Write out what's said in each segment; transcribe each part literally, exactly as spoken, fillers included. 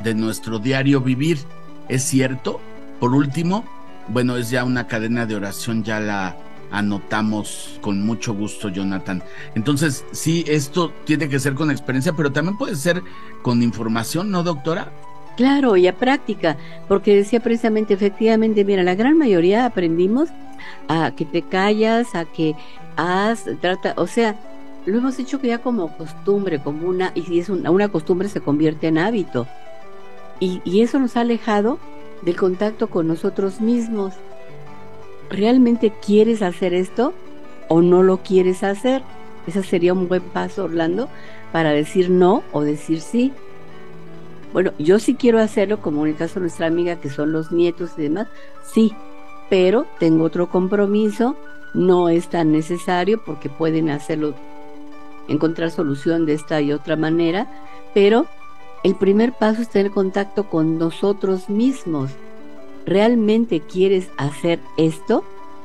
de nuestro diario vivir. ¿Es cierto? Por último, bueno, es ya una cadena de oración, ya la anotamos con mucho gusto, Jonathan. Entonces, sí, esto tiene que ser con experiencia, pero también puede ser con información, ¿no, doctora? Claro, y a práctica, porque decía precisamente, efectivamente, mira, la gran mayoría aprendimos a que te callas, a que haz, trata, o sea, lo hemos hecho que ya como costumbre, como una, y si es una, una costumbre se convierte en hábito. Y, y eso nos ha alejado del contacto con nosotros mismos. ¿Realmente quieres hacer esto o no lo quieres hacer? Ese sería un buen paso, Orlando, para decir no o decir sí. Bueno, yo sí quiero hacerlo, como en el caso de nuestra amiga, que son los nietos y demás, sí, pero tengo otro compromiso, no es tan necesario porque pueden hacerlo, encontrar solución de esta y otra manera, pero el primer paso es tener contacto con nosotros mismos. ¿Realmente quieres hacer esto?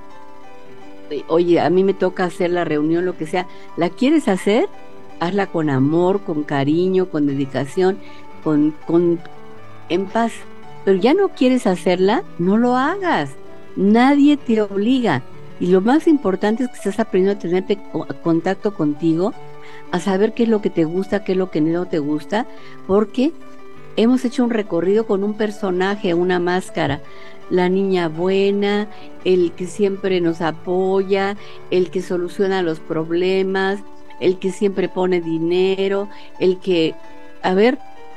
Oye, a mí me toca hacer la reunión, lo que sea. ¿La quieres hacer? Hazla con amor, con cariño, con dedicación, con, con en paz. Pero ya no quieres hacerla, no lo hagas. Nadie te obliga. Y lo más importante es que estás aprendiendo a tenerte contacto contigo, a saber qué es lo que te gusta, qué es lo que no te gusta, porque hemos hecho un recorrido con un personaje, una máscara, la niña buena, el que siempre nos apoya, el que soluciona los problemas, el que siempre pone dinero, el que, a ver,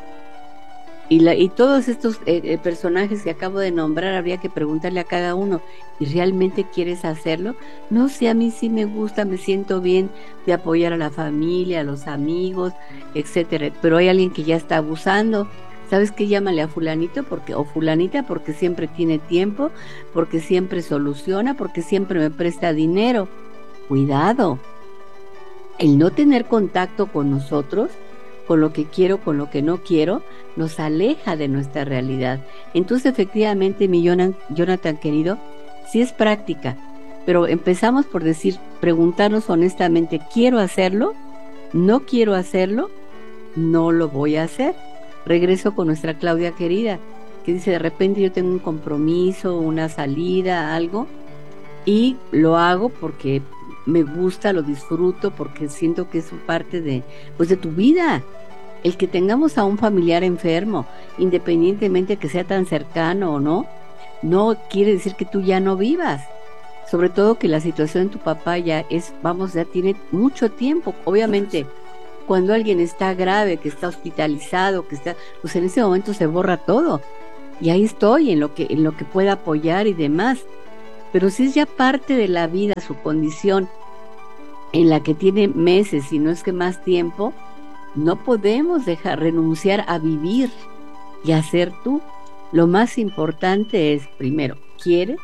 y, la, y todos estos eh, personajes que acabo de nombrar, habría que preguntarle a cada uno, ¿y realmente quieres hacerlo? No sé, a mí sí me gusta, me siento bien de apoyar a la familia, a los amigos, etcétera, pero hay alguien que ya está abusando. ¿Sabes qué? Llámale a fulanito porque, o fulanita porque siempre tiene tiempo, porque siempre soluciona, porque siempre me presta dinero. Cuidado. El no tener contacto con nosotros, con lo que quiero, con lo que no quiero, nos aleja de nuestra realidad. Entonces, efectivamente, mi Jonathan querido, sí es práctica, pero empezamos por decir, preguntarnos honestamente, ¿quiero hacerlo? ¿No quiero hacerlo? No lo voy a hacer. Regreso con nuestra Claudia querida, que dice, de repente yo tengo un compromiso, una salida, algo, y lo hago porque me gusta, lo disfruto, porque siento que es parte de, pues de tu vida. El que tengamos a un familiar enfermo, independientemente que sea tan cercano o no, no quiere decir que tú ya no vivas. Sobre todo que la situación de tu papá ya es, vamos, ya tiene mucho tiempo, obviamente. Cuando alguien está grave, que está hospitalizado, que está, pues en ese momento se borra todo. Y ahí estoy, en lo que, en lo que pueda apoyar y demás. Pero si es ya parte de la vida, su condición, en la que tiene meses, y no es que más tiempo, no podemos dejar renunciar a vivir y a ser tú. Lo más importante es, primero, ¿quiere?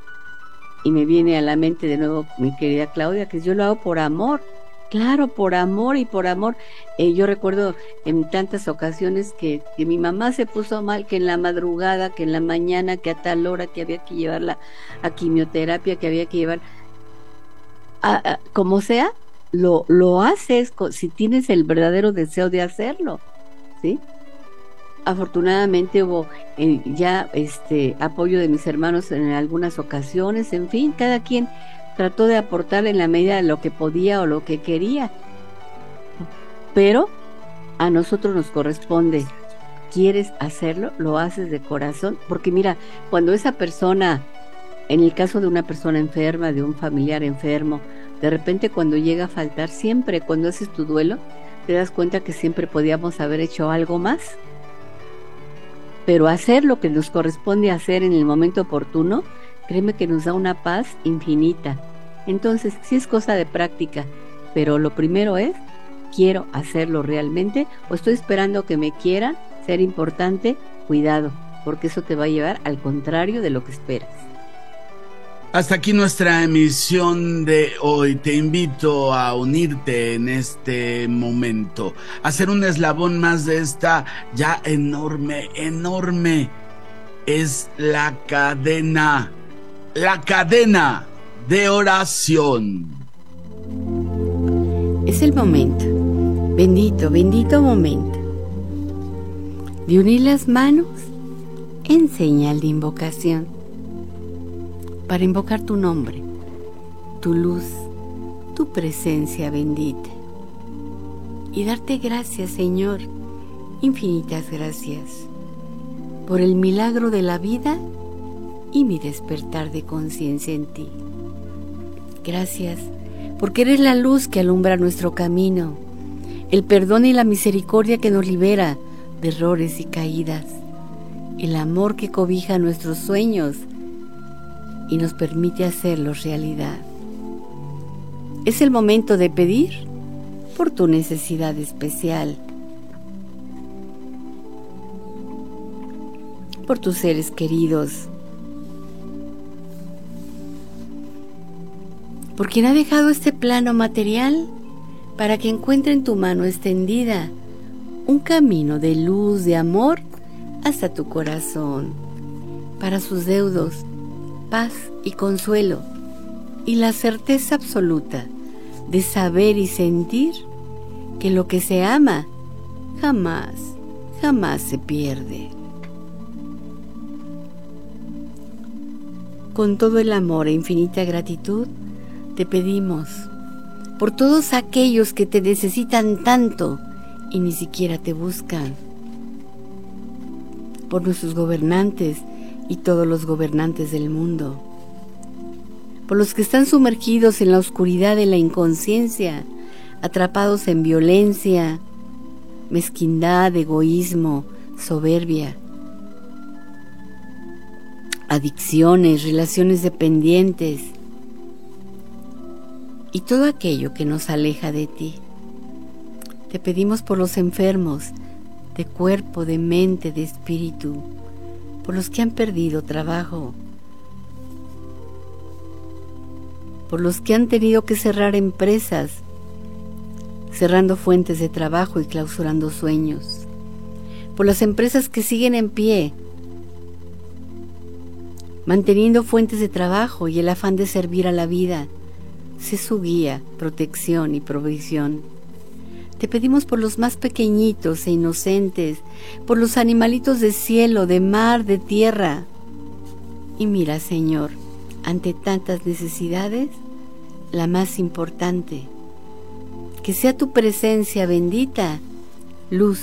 Y me viene a la mente de nuevo mi querida Claudia, que yo lo hago por amor. Claro, por amor y por amor. Eh, yo recuerdo en tantas ocasiones que, que mi mamá se puso mal, que en la madrugada, que en la mañana, que a tal hora, que había que llevarla a quimioterapia, que había que llevar, a, a, como sea, lo, lo haces si tienes el verdadero deseo de hacerlo, ¿sí? Afortunadamente hubo eh, ya este apoyo de mis hermanos en algunas ocasiones, en fin, cada quien trató de aportar en la medida de lo que podía o lo que quería. Pero a nosotros nos corresponde. ¿Quieres hacerlo? Lo haces de corazón. Porque mira, cuando esa persona, en el caso de una persona enferma, de un familiar enfermo, de repente cuando llega a faltar, siempre cuando haces tu duelo, te das cuenta que siempre podíamos haber hecho algo más. Pero hacer lo que nos corresponde hacer en el momento oportuno, créeme que nos da una paz infinita. Entonces, sí es cosa de práctica, pero lo primero es, ¿quiero hacerlo realmente? ¿O estoy esperando que me quieran? Ser importante, cuidado, porque eso te va a llevar al contrario de lo que esperas. Hasta aquí nuestra emisión de hoy. Te invito a unirte en este momento, a ser un eslabón más de esta ya enorme, enorme, es la cadena. La cadena de oración. Es el momento, bendito, bendito momento. de unir las manos en señal de invocación, para invocar tu nombre, tu luz, tu presencia bendita. Y darte gracias, Señor, infinitas gracias, por el milagro de la vida y mi despertar de conciencia en ti. Gracias, porque eres la luz que alumbra nuestro camino, el perdón y la misericordia que nos libera de errores y caídas, el amor que cobija nuestros sueños y nos permite hacerlos realidad. Es el momento de pedir por tu necesidad especial, por tus seres queridos, por quien ha dejado este plano material para que encuentre en tu mano extendida un camino de luz, de amor hasta tu corazón, para sus deudos, paz y consuelo, y la certeza absoluta de saber y sentir que lo que se ama jamás, jamás se pierde. Con todo el amor e infinita gratitud, te pedimos por todos aquellos que te necesitan tanto y ni siquiera te buscan, por nuestros gobernantes y todos los gobernantes del mundo, por los que están sumergidos en la oscuridad de la inconsciencia, atrapados en violencia, mezquindad, egoísmo, soberbia, adicciones, relaciones dependientes y todo aquello que nos aleja de ti. Te pedimos por los enfermos de cuerpo, de mente, de espíritu, por los que han perdido trabajo, por los que han tenido que cerrar empresas, cerrando fuentes de trabajo y clausurando sueños, por las empresas que siguen en pie, manteniendo fuentes de trabajo y el afán de servir a la vida. Sé su guía, protección y provisión. Te pedimos por los más pequeñitos e inocentes, por los animalitos de cielo, de mar, de tierra. Y mira, Señor, ante tantas necesidades, la más importante, que sea tu presencia bendita, luz,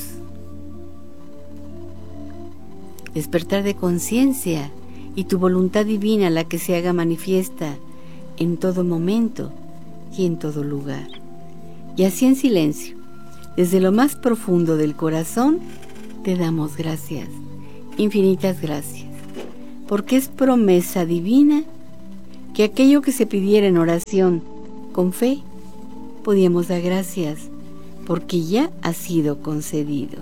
despertar de conciencia y tu voluntad divina la que se haga manifiesta en todo momento y en todo lugar. Y así en silencio, desde lo más profundo del corazón, te damos gracias, infinitas gracias, porque es promesa divina que aquello que se pidiera en oración con fe, podíamos dar gracias, porque ya ha sido concedido.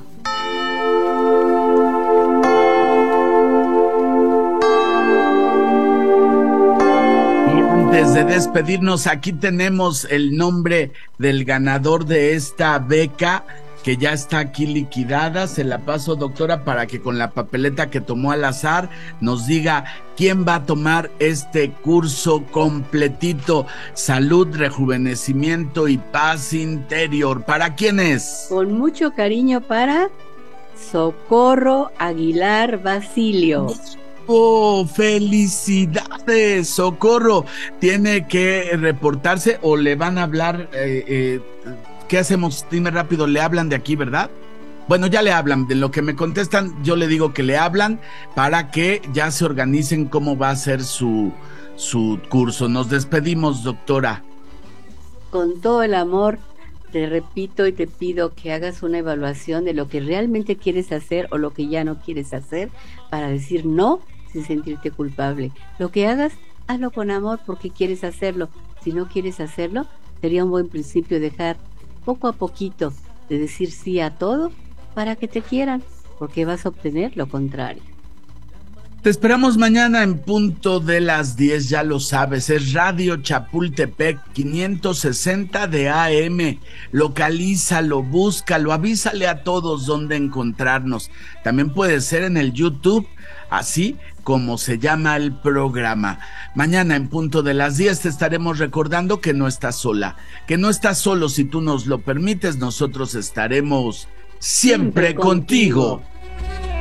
Antes de despedirnos, aquí tenemos el nombre del ganador de esta beca que ya está aquí liquidada. Se la paso, doctora, para que con la papeleta que tomó al azar nos diga quién va a tomar este curso completito. Salud, rejuvenecimiento y paz interior. ¿Para quién es? Con mucho cariño para Socorro Aguilar Basilio. ¡Oh, felicidades, Socorro! Tiene que reportarse o le van a hablar. Eh, eh, ¿Qué hacemos? Dime rápido, le hablan de aquí, ¿verdad? Bueno, ya le hablan, de lo que me contestan, yo le digo que le hablan para que ya se organicen cómo va a ser su, su curso. Nos despedimos, doctora. Con todo el amor, te repito y te pido que hagas una evaluación de lo que realmente quieres hacer o lo que ya no quieres hacer, para decir no sin sentirte culpable. Lo que hagas, hazlo con amor porque quieres hacerlo. Si no quieres hacerlo, sería un buen principio dejar poco a poquito de decir sí a todo para que te quieran, porque vas a obtener lo contrario. Te esperamos mañana en punto de las diez, ya lo sabes, es Radio Chapultepec quinientos sesenta de A M. Localízalo, búscalo, avísale a todos dónde encontrarnos. También puede ser en el YouTube, así como se llama el programa. Mañana en punto de las diez te estaremos recordando que no estás sola, que no estás solo. Si tú nos lo permites, nosotros estaremos siempre, siempre contigo. contigo.